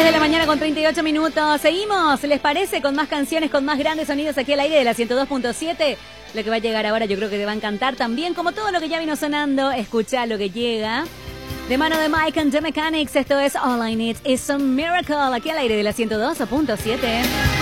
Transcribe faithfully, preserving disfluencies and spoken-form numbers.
diez de la mañana con treinta y ocho minutos. Seguimos, ¿les parece? Con más canciones, con más grandes sonidos aquí al aire de la ciento dos punto siete. Lo que va a llegar ahora yo creo que te va a encantar también. Como todo lo que ya vino sonando, escucha lo que llega. De mano de Mike and the Mechanics, esto es All I Need Is a Miracle. Aquí al aire de la ciento dos punto siete.